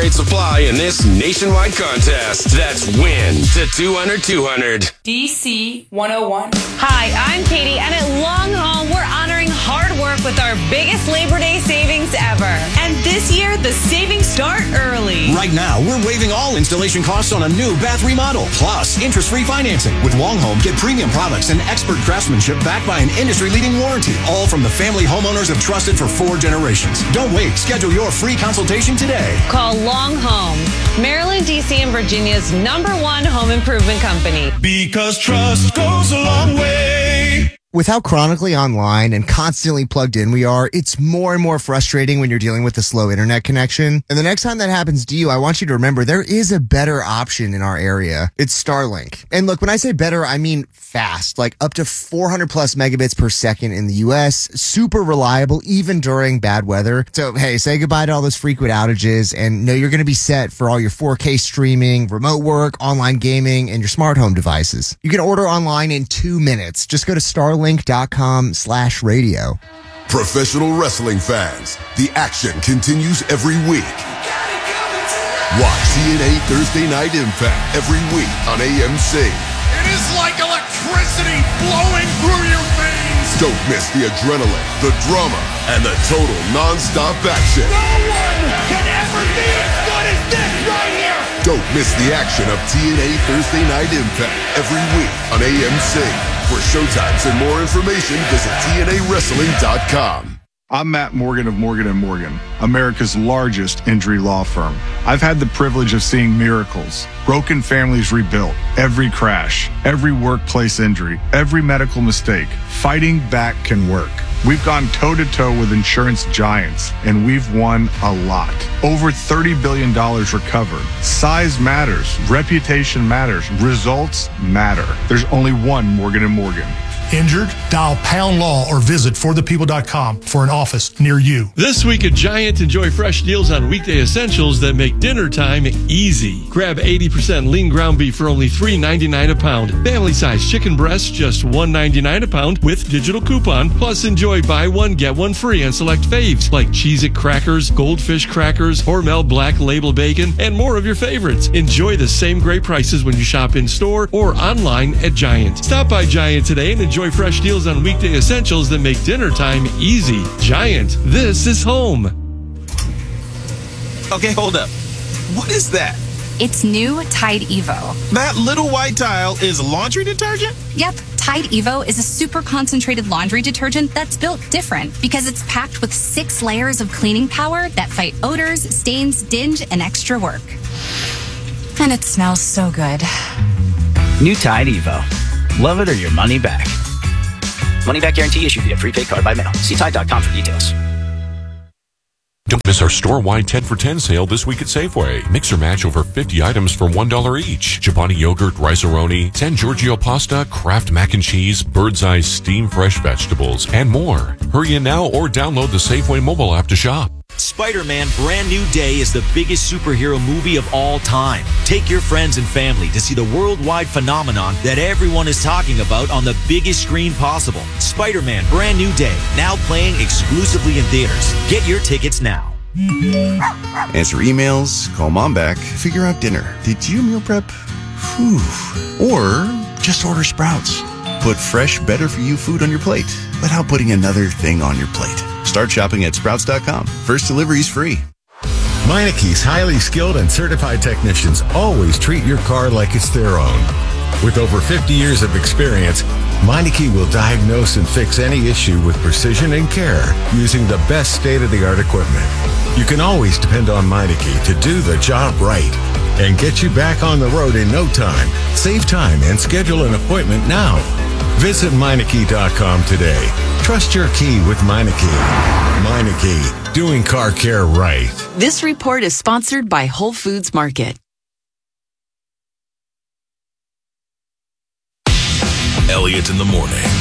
rates apply in this nationwide contest. That's WIN to 200-200. DC 101. Hi, I'm Katie, and at Long Home, we're honoring hard work with our biggest Labor Day savings ever. And this year, the savings start early. Right now, we're waiving all installation costs on a new bath remodel, plus interest-free financing. With Long Home, get premium products and expert craftsmanship backed by an industry-leading warranty, all from the family homeowners have trusted for 4 generations. Don't wait. Schedule your free consultation today. Call Long Home, Maryland, D.C., and Virginia's #1 home improvement company. Because trust goes a long way. With how chronically online and constantly plugged in we are, it's more and more frustrating when you're dealing with a slow internet connection. And the next time that happens to you, I want you to remember there is a better option in our area. It's Starlink. And look, when I say better, I mean fast, like up to 400 plus megabits per second in the US, super reliable even during bad weather. So, hey, say goodbye to all those frequent outages and know you're going to be set for all your 4K streaming, remote work, online gaming, and your smart home devices. You can order online in 2 minutes. Just go to starlink.com/radio. Professional wrestling fans, the action continues every week. Watch TNA Thursday Night Impact every week on AMC. It is like electricity flowing through your veins. Don't miss the adrenaline, the drama, and the total non-stop action. No one can ever be as good as this right here. Don't miss the action of TNA Thursday Night Impact every week on AMC. For showtimes and more information, visit TNAWrestling.com. I'm Matt Morgan of Morgan & Morgan, America's largest injury law firm. I've had the privilege of seeing miracles, broken families rebuilt, every crash, every workplace injury, every medical mistake. Fighting back can work. We've gone toe-to-toe with insurance giants, and we've won a lot. Over $30 billion recovered. Size matters. Reputation matters. Results matter. There's only one Morgan & Morgan. Injured? Dial Pound Law or visit forthepeople.com for an office near you. This week at Giant, enjoy fresh deals on weekday essentials that make dinner time easy. Grab 80% lean ground beef for only $3.99 a pound. Family size chicken breasts just $1.99 a pound with digital coupon. Plus enjoy buy one, get one free on select faves like Cheez-It crackers, Goldfish crackers, Hormel Black Label bacon, and more of your favorites. Enjoy the same great prices when you shop in store or online at Giant. Stop by Giant today and enjoy fresh deals on weekday essentials that make dinner time easy. Giant, this is home. Okay, hold up. What is that? It's new Tide Evo. That little white tile is laundry detergent? Yep. Tide Evo is a super concentrated laundry detergent that's built different because it's packed with 6 layers of cleaning power that fight odors, stains, dinge, and extra work. And it smells so good. New Tide Evo. Love it or your money back. Money back guarantee issued via prepaid card by mail. See Tide.com for details. Don't miss our store-wide 10 for 10 sale this week at Safeway. Mix or match over 50 items for $1 each. Chobani yogurt, Rice-A-Roni, San Giorgio pasta, Kraft mac and cheese, Bird's Eye steam fresh vegetables, and more. Hurry in now or download the Safeway mobile app to shop. Spider-Man Brand New Day is the biggest superhero movie of all time. Take your friends and family to see the worldwide phenomenon that everyone is talking about on the biggest screen possible. Spider-Man Brand New Day, now playing exclusively in theaters. Get your tickets now. Answer emails, call mom back, figure out dinner. Did you meal prep? Whew. Or just order Sprouts. Put fresh, better-for-you food on your plate without putting another thing on your plate. Start shopping at Sprouts.com. First delivery is free. Meineke's highly skilled and certified technicians always treat your car like it's their own. With over 50 years of experience, Meineke will diagnose and fix any issue with precision and care using the best state-of-the-art equipment. You can always depend on Meineke to do the job right and get you back on the road in no time. Save time and schedule an appointment now. Visit Meineke.com today. Trust your key with Meineke. Meineke, doing car care right. This report is sponsored by Whole Foods Market. Elliott in the morning